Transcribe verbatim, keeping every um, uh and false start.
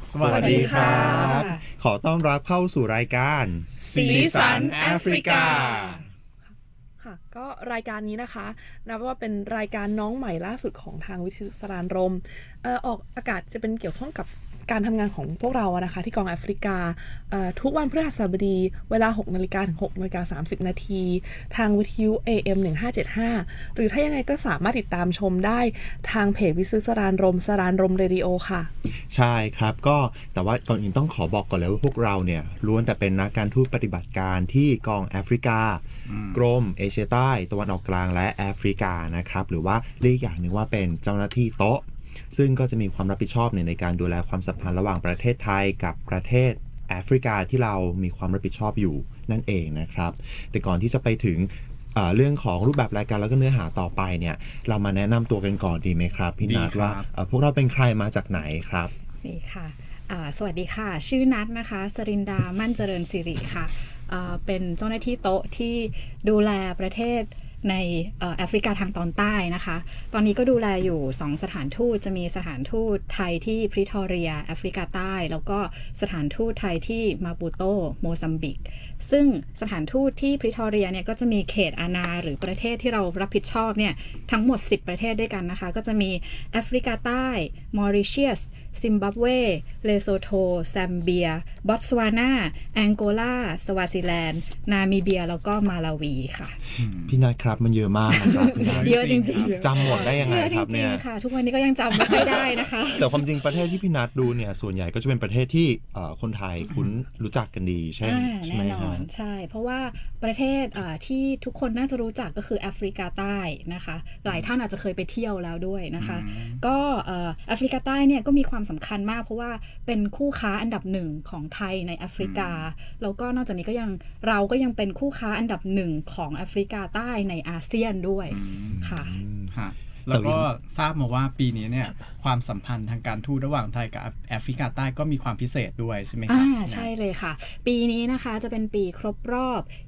สวัสดีครับขอต้อนรับเข้าสู่รายการสีสันแอฟริกาค่ะก็รายการนี้นะคะนับว่าเป็นรายการน้องใหม่ล่าสุดของทางวิทยุสรานรมเอ่อออกอากาศจะเป็นเกี่ยวข้องกับการทำงานของพวกเราอะนะคะที่กองแอฟริกาทุกวันพฤหัสบดีเวลา หกนาฬิกา ถึง หกนาฬิกาสามสิบนาทีทางวิทยุ เอ เอ็ม หนึ่งห้าเจ็ดห้า หรือถ้ายังไงก็สามารถติดตามชมได้ทางเพจวิทยุสรานรมสรานรมเรดิโอค่ะใช่ครับก็แต่ว่าก่อนอื่นต้องขอบอกก่อนเลยว่าพวกเราเนี่ยล้วนแต่เป็นนักการทูตปฏิบัติการที่กองแอฟริกากรมเอเชียใต้ตะวันออกกลางและแอฟริกานะครับหรือว่าเรียกอย่างหนึ่งว่าเป็นเจ้าหน้าที่โต๊ะซึ่งก็จะมีความรับผิดชอบในการดูแลความสัมพันธ์ระหว่างประเทศไทยกับประเทศแอฟริกาที่เรามีความรับผิดชอบอยู่นั่นเองนะครับแต่ก่อนที่จะไปถึงเอ่อเรื่องของรูปแบบรายการแล้วก็เนื้อหาต่อไปเนี่ยเรามาแนะนำตัวกันก่อนดีไหมครับพี่นัทว่าพวกเราเป็นใครมาจากไหนครับดีค่ะสวัสดีค่ะชื่อนัทนะคะสรินดามั่นเจริญสิริค่ะเป็นเจ้าหน้าที่โต๊ะที่ดูแลประเทศในแอฟริกาทางตอนใต้นะคะตอนนี้ก็ดูแลอยู่สองสถานทูตจะมีสถานทูตไทยที่พริทอเรียแอฟริกาใต้แล้วก็สถานทูตไทยที่มาปูโตโมซัมบิกซึ่งสถานทูตที่พริทอเรียเนี่ยก็จะมีเขตอาณาหรือประเทศที่เรารับผิดชอบเนี่ยทั้งหมดสิบประเทศด้วยกันนะคะก็จะมีแอฟริกาใต้มอริเชียสซิมบับเวเลโซโทแซมเบียบอตสวานาแองโกลาสวาซิแลนด์นามิเบียแล้วก็มาลาวีค่ะพี่นัทครับมันเยอะมากนะครับเยอะจริงๆจำหมดได้ยังไงครับเนี่ยค่ะทุกวันนี้ก็ยังจำไม่ค่อยได้นะคะแต่ความจริงประเทศที่พี่นัทดูเนี่ยส่วนใหญ่ก็จะเป็นประเทศที่คนไทยคุ้นรู้จักกันดีใช่ใช่ไหมครับใช่เพราะว่าประเทศที่ทุกคนน่าจะรู้จักก็คือแอฟริกาใต้นะคะหลายท่านอาจจะเคยไปเที่ยวแล้วด้วยนะคะก็แอฟริกาใต้เนี่ยก็มีความสำคัญมากเพราะว่าเป็นคู่ค้าอันดับหนึ่งของไทยในแอฟริกาแล้วก็นอกจากนี้ก็ยังเราก็ยังเป็นคู่ค้าอันดับหนึ่งของแอฟริกาใต้ในอาเซียนด้วยค่ะแล้วก็ทราบมาว่าปีนี้เนี่ยความสัมพันธ์ทางการทูตระหว่างไทยกับแอฟริกาใต้ก็มีความพิเศษด้วยใช่ไหมครับอ่าใช่เลยค่ะปีนี้นะคะจะเป็นปีครบรอบ